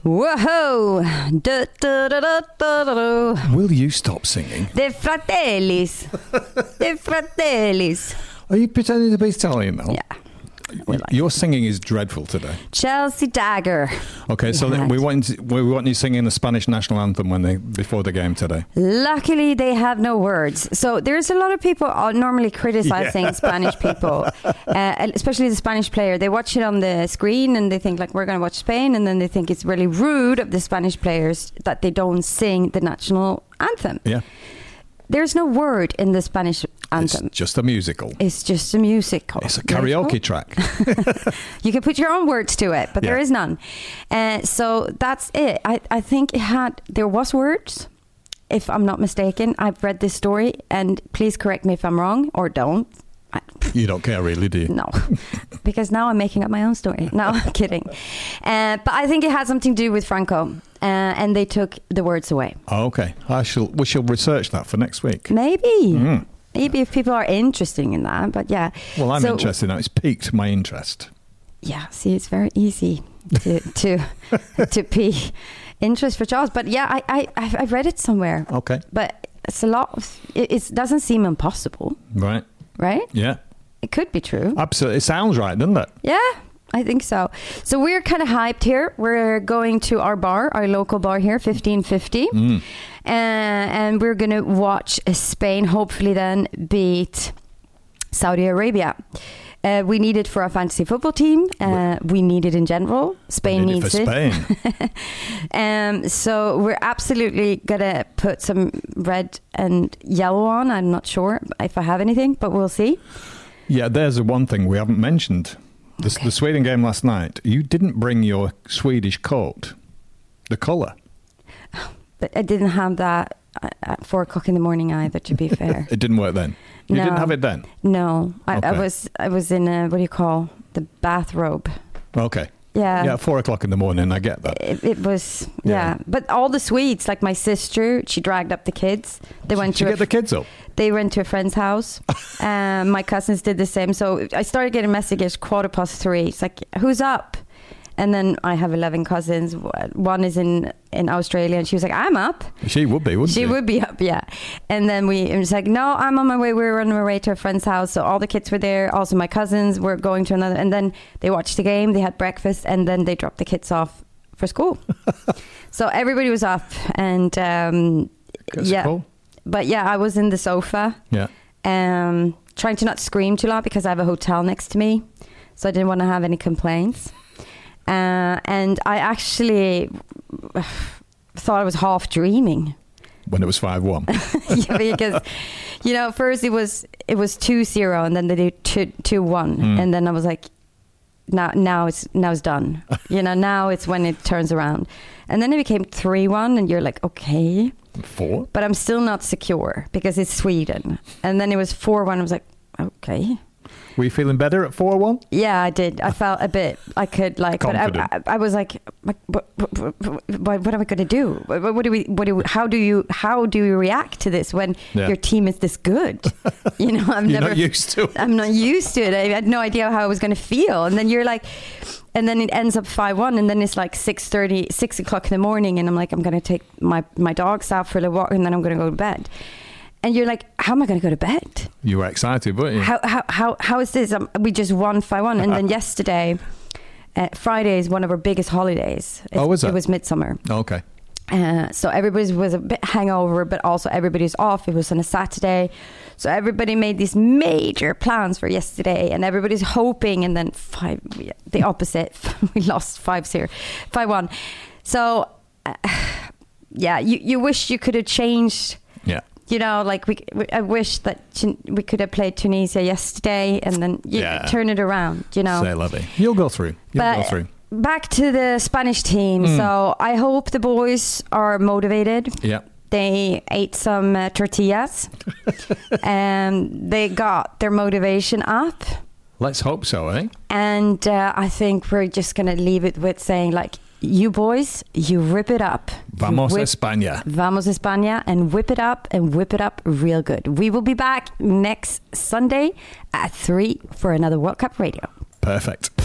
Whoa! Du, du, du, du, du, du. Will you stop singing? De Fratellis. De Fratellis. Are you pretending to be Italian now? Yeah. Your singing is dreadful today. Chelsea Dagger. Okay, so we want you singing the Spanish national anthem before the game today. Luckily, they have no words. So there's a lot of people normally criticizing Spanish people, especially the Spanish player. They watch it on the screen and they think like we're going to watch Spain, and then they think it's really rude of the Spanish players that they don't sing the national anthem. Yeah. There's no word in the Spanish anthem. It's just a musical. It's just a musical. It's a karaoke track. You can put your own words to it, but there is none. So that's it. I think there was words, if I'm not mistaken. I've read this story, and please correct me if I'm wrong, or don't. You don't care really, do you? No, because now I'm making up my own story. No, I'm kidding. But I think it had something to do with Franco, and they took the words away. Oh, okay. We shall research that for next week. Maybe. Maybe if people are interested in that, but yeah. Well, I'm interested now. It's piqued my interest. Yeah, see, it's very easy to pique interest for Charles. But yeah, I read it somewhere. Okay. But it's a lot. It doesn't seem impossible. Right. Right? Yeah. It could be true. Absolutely. It sounds right, doesn't it? Yeah, I think so. So we're kind of hyped here. We're going to our local bar here, 1550. And we're going to watch Spain, hopefully then beat Saudi Arabia. We need it for our fantasy football team. We need it in general. Spain needs it. Spain. So we're absolutely going to put some red and yellow on. I'm not sure if I have anything, but we'll see. Yeah, there's one thing we haven't mentioned. The Sweden game last night, you didn't bring your Swedish coat, the colour. But I didn't have that at 4:00 in the morning either, to be fair. It didn't work then? You didn't have it then? No. I was in a, what do you call, the bathrobe. Okay. Yeah. Yeah, 4:00 in the morning, I get that. It was, yeah. But all the Swedes, like my sister, she dragged up the kids. They went to get the kids up? They went to a friend's house. My cousins did the same. So I started getting messages 3:15. It's like, who's up? And then I have 11 cousins. One is in Australia, and she was like, I'm up. She would be, wouldn't she? She would be up, yeah. And then it was like, no, I'm on my way. We were on our way to a friend's house. So all the kids were there. Also, my cousins were going to another. And then they watched the game. They had breakfast. And then they dropped the kids off for school. So everybody was up. And yeah. Cool. But yeah, I was in the sofa. Yeah. Trying to not scream too loud because I have a hotel next to me. So I didn't want to have any complaints. And I actually thought I was half dreaming when it was 5-1. Yeah, because first it was 2-0, and then they did 2-1, and then I was like, now it's done. Now it's when it turns around, and then it became 3-1, and you're like, okay, 4, but I'm still not secure because it's Sweden, and then it was 4-1. I was like, okay. Were you feeling better at 4-1? Yeah, I did. I felt a bit. I could confident. But I was like, what am I going to do? How do you react to this when your team is this good? I'm not used to it. I'm not used to it. I had no idea how I was going to feel. And then you're like, and then it ends up 5-1, and then it's like 6:30, 6:00 in the morning, and I'm like, I'm going to take my dogs out for a little walk, and then I'm going to go to bed. And you're like, how am I going to go to bed? You were excited, weren't you? How is this? We just won 5-1. And then yesterday, Friday is one of our biggest holidays. Was it? It was Midsummer. Oh, okay. So everybody was a bit hangover, but also everybody's off. It was on a Saturday. So everybody made these major plans for yesterday, and everybody's hoping. And then the opposite. We lost 5-1. So, yeah, you wish you could have changed. Yeah. I wish that we could have played Tunisia yesterday and then turn it around, C'est la vie. You'll go through. Back to the Spanish team. So I hope the boys are motivated. Yeah. They ate some tortillas and they got their motivation up. Let's hope so, eh? And I think we're just going to leave it with saying, like, you boys, you rip it up. Vamos España. Vamos España, and whip it up real good. We will be back next Sunday at 3 for another World Cup Radio. Perfect.